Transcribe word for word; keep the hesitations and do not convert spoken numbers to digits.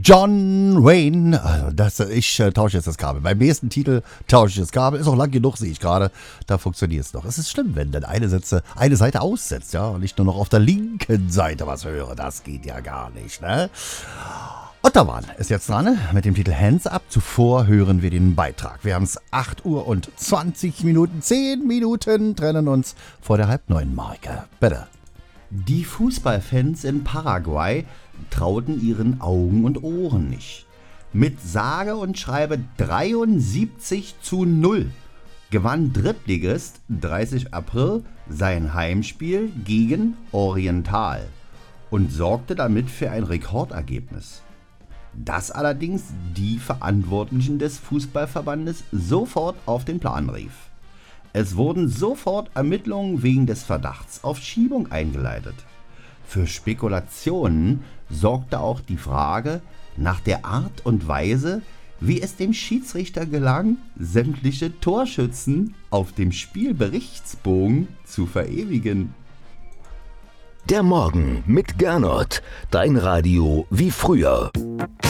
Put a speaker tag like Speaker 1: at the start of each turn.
Speaker 1: John Wayne. Also das, ich äh, tausche jetzt das Kabel. Beim nächsten Titel tausche ich das Kabel. Ist auch lang genug, sehe ich gerade. Da funktioniert es noch. Es ist schlimm, wenn dann eine, Sätze, eine Seite aussetzt, ja, und ich nur noch auf der linken Seite was höre. Das geht ja gar nicht, ne? Ottawan ist jetzt dran mit dem Titel Hands Up. Zuvor hören wir den Beitrag. Wir haben es acht Uhr und zwanzig Minuten. zehn Minuten trennen uns vor der halb neun Marke. Bitte. Die Fußballfans in Paraguay trauten ihren Augen und Ohren nicht. Mit sage und schreibe dreiundsiebzig zu null gewann Drittligist dreißigsten April sein Heimspiel gegen Oriental und sorgte damit für ein Rekordergebnis. Das allerdings die Verantwortlichen des Fußballverbandes sofort auf den Plan rief. Es wurden sofort Ermittlungen wegen des Verdachts auf Schiebung eingeleitet. Für Spekulationen sorgte auch die Frage nach der Art und Weise, wie es dem Schiedsrichter gelang, sämtliche Torschützen auf dem Spielberichtsbogen zu verewigen.
Speaker 2: Der Morgen mit Gernot, dein Radio wie früher.